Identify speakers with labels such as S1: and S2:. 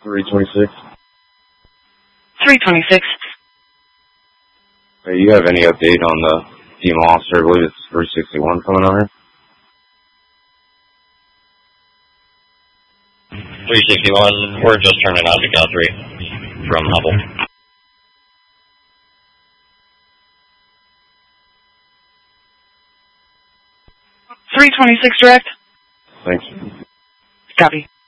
S1: 326.
S2: 326.
S1: Hey, you have any update on the female officer? I believe it's 361 coming on here.
S3: 361, we're just turning object out 3 from Hubble.
S2: 326 direct.
S1: Thanks.
S2: Copy.